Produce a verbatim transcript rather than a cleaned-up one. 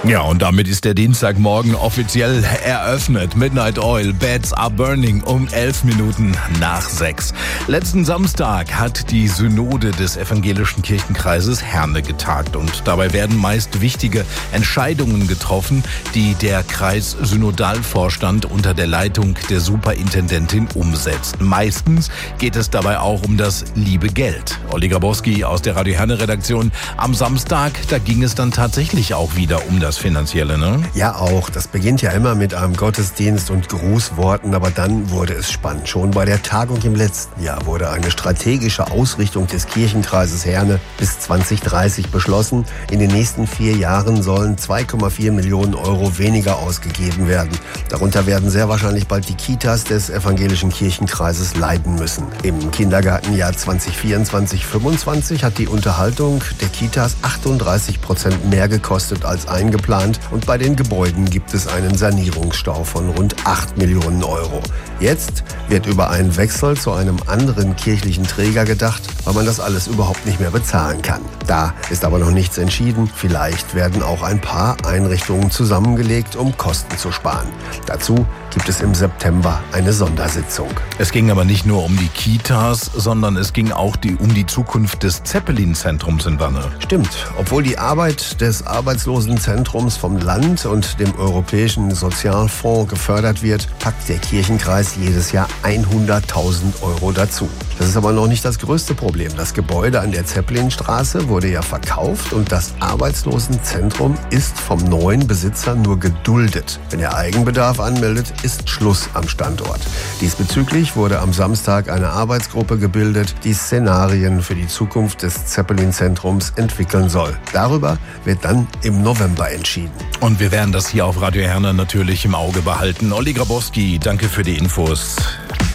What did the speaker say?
Ja, und damit ist der Dienstagmorgen offiziell eröffnet. Midnight Oil, Beds are burning um elf Minuten nach sechs. Letzten Samstag hat die Synode des Evangelischen Kirchenkreises Herne getagt. Und dabei werden meist wichtige Entscheidungen getroffen, die der Kreissynodalvorstand unter der Leitung der Superintendentin umsetzt. Meistens geht es dabei auch um das liebe Geld. Olli Grabowski aus der Radio Herne Redaktion. Am Samstag, da ging es dann tatsächlich auch wieder um das Finanzielle, ne? Ja, auch. Das beginnt ja immer mit einem Gottesdienst und Grußworten, aber dann wurde es spannend. Schon bei der Tagung im letzten Jahr wurde eine strategische Ausrichtung des Kirchenkreises Herne bis zwanzig dreißig beschlossen. In den nächsten vier Jahren sollen zwei Komma vier Millionen Euro weniger ausgegeben werden. Darunter werden sehr wahrscheinlich bald die Kitas des Evangelischen Kirchenkreises leiden müssen. Im Kindergartenjahr zwanzig vierundzwanzig fünfundzwanzig hat die Unterhaltung der Kitas achtunddreißig Prozent mehr gekostet als eingeplant. Und bei den Gebäuden gibt es einen Sanierungsstau von rund acht Millionen Euro. Jetzt wird über einen Wechsel zu einem anderen kirchlichen Träger gedacht, weil man das alles überhaupt nicht mehr bezahlen kann. Da ist aber noch nichts entschieden. Vielleicht werden auch ein paar Einrichtungen zusammengelegt, um Kosten zu sparen. Dazu gibt es im September eine Sondersitzung. Es ging aber nicht nur um die Kitas, sondern es ging auch die, um die Zukunft des Zeppelin-Zentrums in Wanne. Stimmt. Obwohl die Arbeit des Arbeitslosenzentrums vom Land und dem Europäischen Sozialfonds gefördert wird, packt der Kirchenkreis jedes Jahr hunderttausend Euro dazu. Das ist aber noch nicht das größte Problem. Das Gebäude an der Zeppelinstraße wurde ja verkauft und das Arbeitslosenzentrum ist vom neuen Besitzer nur geduldet. Wenn er Eigenbedarf anmeldet, ist Schluss am Standort. Diesbezüglich wurde am Samstag eine Arbeitsgruppe gebildet, die Szenarien für die Zukunft des Zeppelin-Zentrums entwickeln soll. Darüber wird dann im November entschieden. Und wir werden das hier auf Radio Herne natürlich im Auge behalten. Olli Grabowski, danke für die Infos.